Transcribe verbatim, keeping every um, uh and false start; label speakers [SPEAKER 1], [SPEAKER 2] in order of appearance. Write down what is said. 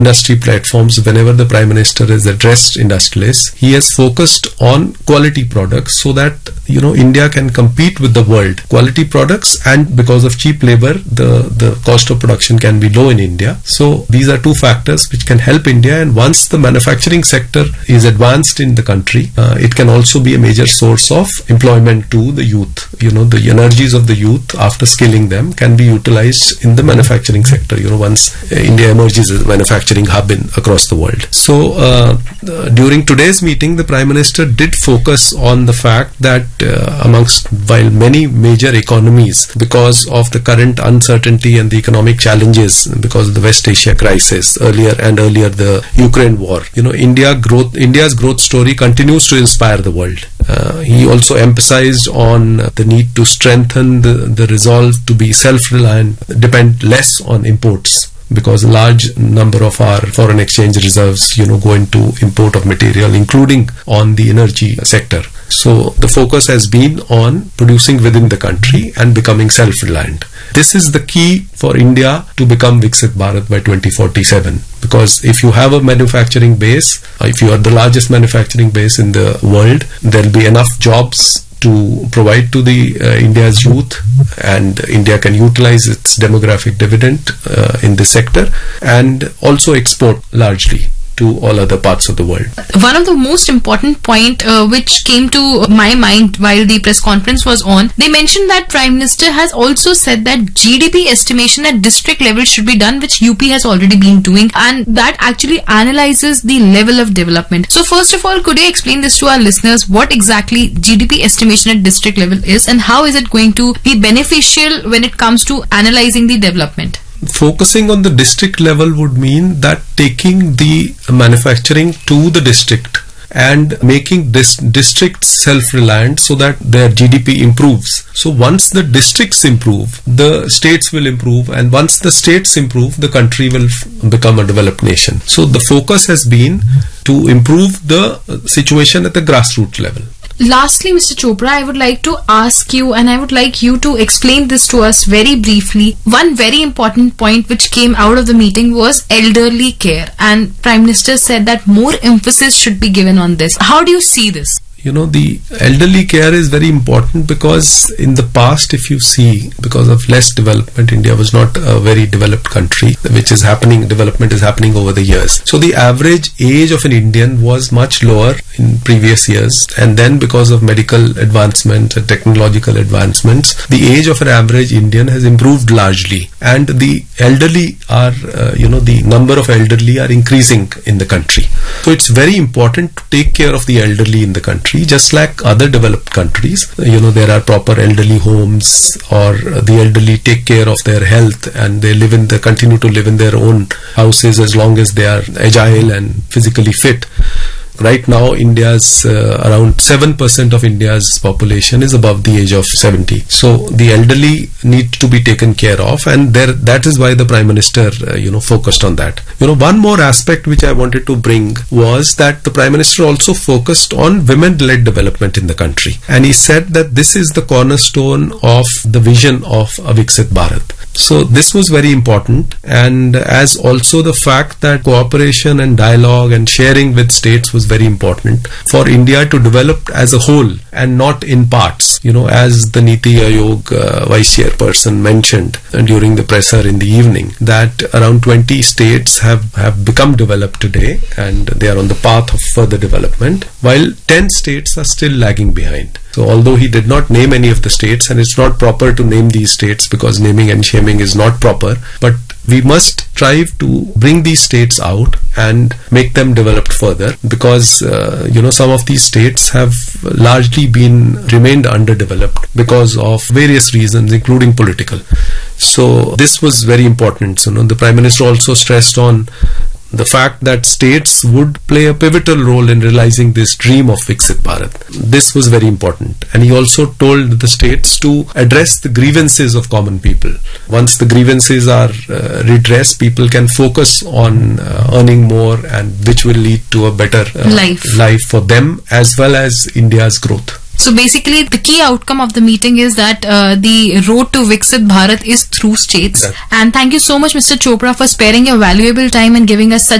[SPEAKER 1] industry platforms, whenever the Prime Minister has addressed industrialists, he has focused on quality products so that, you know, India can compete with the world. Quality products, and because of cheap labor, the, the cost of production can be low in India. So these are two factors which can help India, and once the manufacturing sector is advanced in the country, uh, it can also be a major source of employment to the youth. You know, the energies of the youth, after skilling them, can be utilized in the manufacturing sector, you know, once uh, India emerges as a manufacturing hub in across the world. So uh, uh, during today's meeting, the Prime Minister did focus on the fact that uh, amongst, while many major economies, because of the current uncertainty and the economic challenges, because of the West Asia crisis earlier and earlier the Ukraine war, you know, India growth, India's growth story continues to inspire the world. Uh, he also emphasized on the need to strengthen the, the resolve to be self-reliant, depend less on imports, because a large number of our foreign exchange reserves, you know, go into import of material, including on the energy sector. So the focus has been on producing within the country and becoming self-reliant. This is the key for India to become Viksit Bharat by twenty forty-seven. Because if you have a manufacturing base, if you are the largest manufacturing base in the world, there will be enough jobs to provide to the uh, India's youth, and India can utilize its demographic dividend uh, in this sector and also export largely to all other parts of the world.
[SPEAKER 2] One of the most important point uh, which came to my mind while the press conference was on, they mentioned that Prime Minister has also said that G D P estimation at district level should be done, which U P has already been doing, and that actually analyzes the level of development. So first of all, could you explain this to our listeners, what exactly G D P estimation at district level is, and how is it going to be beneficial when it comes to analyzing the development?
[SPEAKER 1] Focusing on the district level would mean that taking the manufacturing to the district and making dis- districts self-reliant so that their G D P improves. So once the districts improve, the states will improve, and once the states improve, the country will f- become a developed nation. So the focus has been to improve the situation at the grassroots level.
[SPEAKER 2] Lastly, Mister Chopra, I would like to ask you, and I would like you to explain this to us very briefly. One very important point which came out of the meeting was elderly care, and Prime Minister said that more emphasis should be given on this. How do you see this?
[SPEAKER 1] You know, the elderly care is very important because in the past, if you see, because of less development, India was not a very developed country, which is happening, development is happening over the years. So the average age of an Indian was much lower in previous years, and then because of medical advancement and technological advancements, the age of an average Indian has improved largely, and the elderly are, uh, you know, the number of elderly are increasing in the country. So it's very important to take care of the elderly in the country. Just like other developed countries, you know, there are proper elderly homes, or the elderly take care of their health and they live in the continue to live in their own houses as long as they are agile and physically fit. Right now, India's uh, around seven percent of India's population is above the age of seventy. So the elderly need to be taken care of, and there that is why the Prime Minister, uh, you know, focused on that. You know, one more aspect which I wanted to bring was that the Prime Minister also focused on women-led development in the country, and he said that this is the cornerstone of the vision of a Viksit Bharat. So this was very important, and as also the fact that cooperation and dialogue and sharing with states was very important for India to develop as a whole and not in parts. You know, as the Niti Aayog uh, Vice Chairperson mentioned uh, during the presser in the evening, that around twenty states have, have become developed today and they are on the path of further development, while ten states are still lagging behind. So although he did not name any of the states, and it's not proper to name these states because naming and shaming is not proper, but we must strive to bring these states out and make them developed further, because uh, you know, some of these states have largely been remained underdeveloped because of various reasons, including political. So this was very important. So, you know, the Prime Minister also stressed on the fact that states would play a pivotal role in realizing this dream of Viksit Bharat. This was very important. And he also told the states to address the grievances of common people. Once the grievances are uh, redressed, people can focus on uh, earning more, and which will lead to a better uh,
[SPEAKER 2] life.
[SPEAKER 1] life for them as well as India's growth.
[SPEAKER 2] So basically, the key outcome of the meeting is that uh, the road to Viksit Bharat is through states.
[SPEAKER 1] Right.
[SPEAKER 2] And thank you so much, Mister Chopra, for sparing your valuable time and giving us such